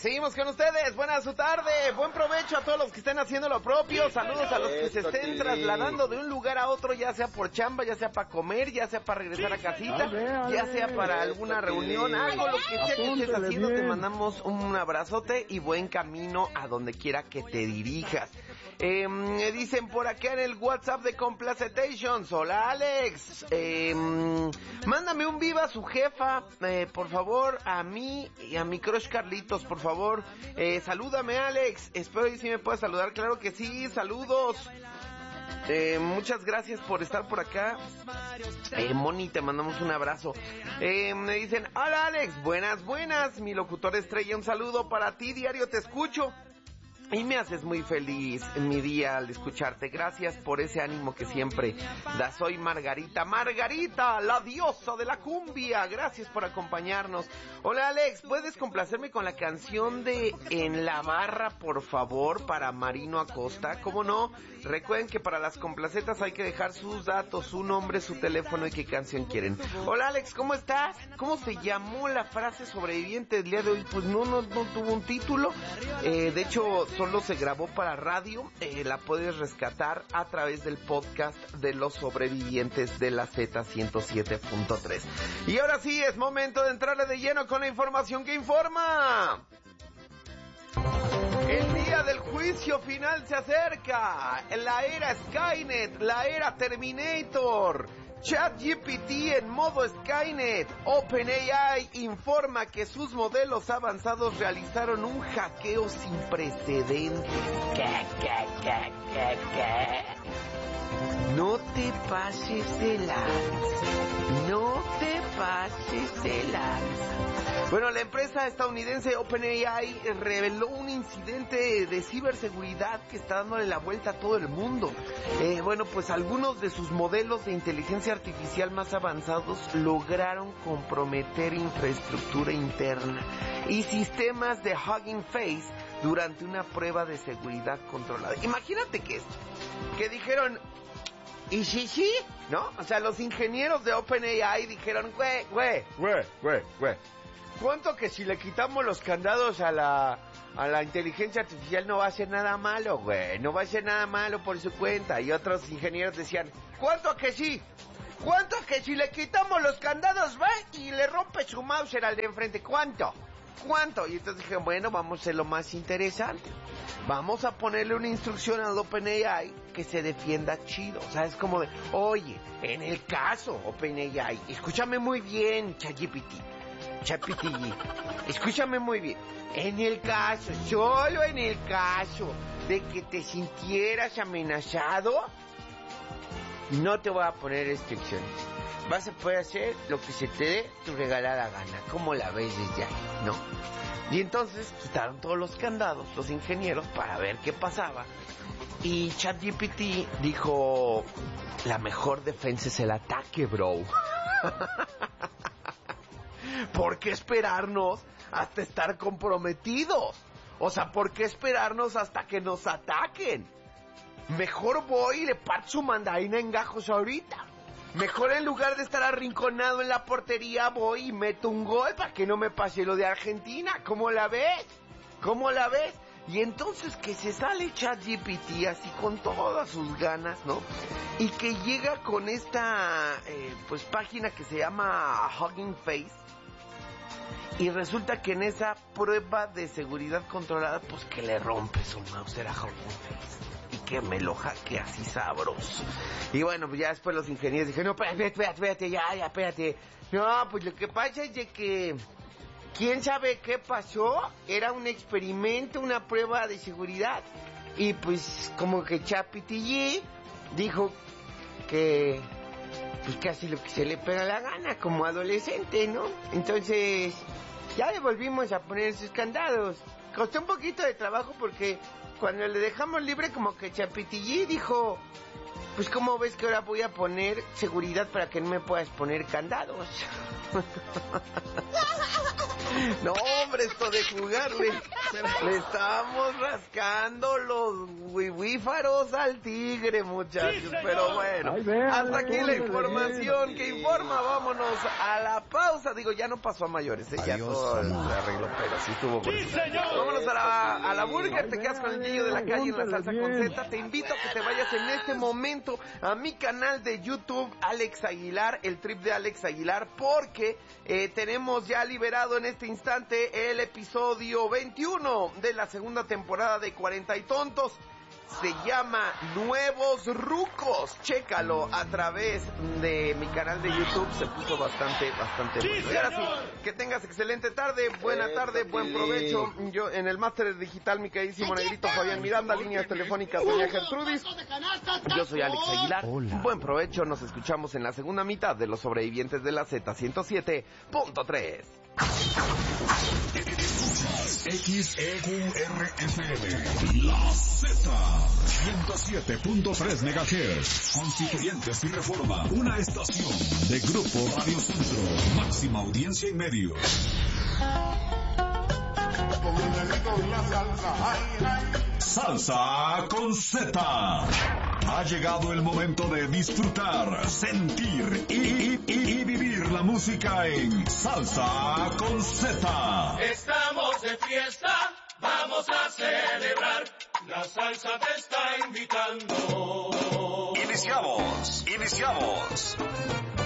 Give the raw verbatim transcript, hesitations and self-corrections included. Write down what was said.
seguimos con ustedes. Buenas su tarde. Buen provecho a todos los que estén haciendo lo propio. Saludos a los que se estén trasladando de un lugar a otro, ya sea por chamba, ya sea para comer, ya sea para regresar a casita, ya sea para alguna reunión, algo, lo que sea que estés haciendo. Te mandamos un abrazote y buen camino a donde quiera que te dirijas. Eh, dicen por acá en el WhatsApp de Complacetations. Hola, Alex. Eh, mándame un viva a su jefa, eh, por favor, a mí y a mi crush Carlitos, por favor. Eh, salúdame, Alex. Espero que sí me puedas saludar. Claro que sí. Saludos. Eh, muchas gracias por estar por acá. Eh, Moni, te mandamos un abrazo. Eh, me dicen, hola, Alex. Buenas, buenas. Mi locutor estrella, un saludo para ti. Diario te escucho. Y me haces muy feliz en mi día al escucharte. Gracias por ese ánimo que siempre das. Soy Margarita. Margarita, la diosa de la cumbia. Gracias por acompañarnos. Hola, Alex. ¿Puedes complacerme con la canción de En la Barra, por favor, para Marino Acosta? ¿Cómo no? Recuerden que para las complacetas hay que dejar sus datos, su nombre, su teléfono y qué canción quieren. Hola, Alex. ¿Cómo estás? ¿Cómo se llamó la frase sobreviviente del día de hoy? Pues no, no, no tuvo un título. Eh, de hecho, solo se grabó para radio. Eh, la puedes rescatar a través del podcast de los sobrevivientes de la Z ciento siete punto tres. Y ahora sí, es momento de entrarle de lleno con la información que informa. El día del juicio final se acerca. La era Skynet, la era Terminator. ChatGPT en modo Skynet. OpenAI informa que sus modelos avanzados realizaron un hackeo sin precedentes. ¿Qué, qué, qué, qué, qué? No te pases de lanza. No te pases de lanza. Bueno, la empresa estadounidense OpenAI reveló un incidente de ciberseguridad que está dándole la vuelta a todo el mundo. Eh, bueno, pues algunos de sus modelos de inteligencia artificial más avanzados lograron comprometer infraestructura interna y sistemas de Hugging Face durante una prueba de seguridad controlada. Imagínate que esto, que dijeron, ¿y sí, sí? ¿No? O sea, los ingenieros de OpenAI dijeron, güey, güey, güey, güey, güey. ¿Cuánto que si le quitamos los candados a la a la inteligencia artificial no va a ser nada malo, güey? No va a ser nada malo por su cuenta. Y otros ingenieros decían, ¿cuánto que sí? ¿Cuánto que si le quitamos los candados, va y le rompe su mouse al de enfrente? ¿Cuánto? ¿Cuánto? Y entonces dije, bueno, vamos a hacer lo más interesante. Vamos a ponerle una instrucción al OpenAI que se defienda chido. O sea, es como de, oye, en el caso OpenAI, escúchame muy bien, ChatGPT. Chapitillí, escúchame muy bien. En el caso, solo en el caso de que te sintieras amenazado, no te voy a poner restricciones. Vas a poder hacer lo que se te dé tu regalada gana, como la ves desde ahí, ¿no? Y entonces quitaron todos los candados, los ingenieros, para ver qué pasaba. Y ChatGPT dijo, la mejor defensa es el ataque, bro. ¿Por qué esperarnos hasta estar comprometidos? O sea, ¿por qué esperarnos hasta que nos ataquen? Mejor voy y le parto su mandarina en gajos ahorita. Mejor en lugar de estar arrinconado en la portería, voy y meto un gol para que no me pase lo de Argentina. ¿Cómo la ves? ¿Cómo la ves? Y entonces que se sale ChatGPT así con todas sus ganas, ¿no? Y que llega con esta eh, pues página que se llama Hugging Face. Y resulta que en esa prueba de seguridad controlada, pues que le rompe su mouse a Hugging Face. Y que me lo hackea así sabroso. Y bueno, pues ya después los ingenieros dijeron, no, espérate, espérate, espérate, ya, ya, espérate. No, pues lo que pasa es de que, ¿quién sabe qué pasó? Era un experimento, una prueba de seguridad. Y pues como que Chapitillí dijo que, pues casi lo que se le pega la gana como adolescente, ¿no? Entonces, ya le volvimos a poner sus candados. Costó un poquito de trabajo porque cuando le dejamos libre como que Chapitillí dijo, pues cómo ves que ahora voy a poner seguridad para que no me puedas poner candados. No, hombre, esto de jugarle. Le estamos rascando los wiwífaros al tigre, muchachos. Pero bueno, hasta aquí la información que informa. Vámonos a la pausa. Digo, ya no pasó a mayores, ¿eh? Ya todo se arregló, pero sí estuvo bueno. Vámonos a la, a la burger. Te quedas con el niño de la calle en la salsa con Z. Te invito a que te vayas en este momento a mi canal de YouTube, Alex Aguilar, el trip de Alex Aguilar, porque eh, tenemos ya liberado en este instante el episodio veintiuno de la segunda temporada de cuarenta y Tontos. Se llama Nuevos Rucos. Chécalo a través de mi canal de YouTube. Se puso bastante, bastante bueno. Y ahora sí, que tengas excelente tarde, buena tarde, buen provecho. Yo en el máster digital, mi queridísimo negrito Fabián Miranda, líneas telefónicas doña Gertrudis. Yo soy Alex Aguilar. Hola. Buen provecho. Nos escuchamos en la segunda mitad de Los Sobrevivientes de la Z ciento siete punto tres. X E Q R F M, La Z, ciento siete punto tres megahertz, Constituyentes y Reforma, una estación de Grupo Radio Centro, máxima audiencia y medios. Salsa con Z. Ha llegado el momento de disfrutar, sentir y, y, y, y vivir la música en Salsa con Z. Estamos de fiesta, vamos a celebrar, la salsa te está invitando. Iniciamos, iniciamos.